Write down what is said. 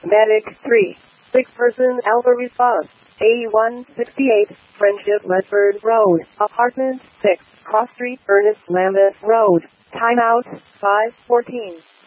Medic 3. 6 person Alpha response. A168, Friendship Ledford Road, Apartment 6, Cross Street, Ernest Lambeth Road. Timeout, 5:14.